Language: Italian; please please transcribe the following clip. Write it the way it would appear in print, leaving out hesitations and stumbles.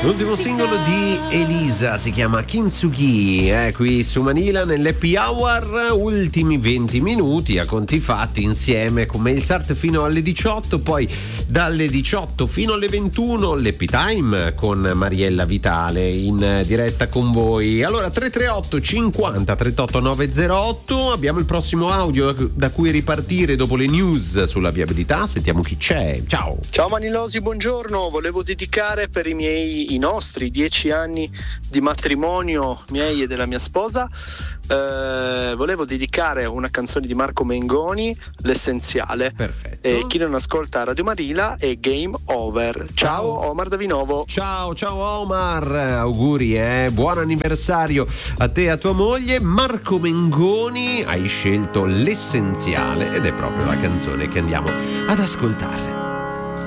L'ultimo singolo di Elisa si chiama Kintsugi, qui su Manila nell'Happy Hour, ultimi 20 minuti a conti fatti insieme con Mail Start fino alle 18, poi dalle 18 fino alle 21 l'Happy Time con Mariella Vitale in diretta con voi. Allora 338 50 38 908, abbiamo il prossimo audio da cui ripartire dopo le news sulla viabilità, sentiamo chi c'è. Ciao Manilosi, buongiorno, volevo dedicare per i nostri 10 anni di matrimonio, miei e della mia sposa, volevo dedicare una canzone di Marco Mengoni, L'essenziale. Perfetto. E chi non ascolta Radio Marila è Game Over. Ciao Omar da Vinovo. Ciao Omar, auguri, buon anniversario a te e a tua moglie. Marco Mengoni, hai scelto L'essenziale ed è proprio la canzone che andiamo ad ascoltare.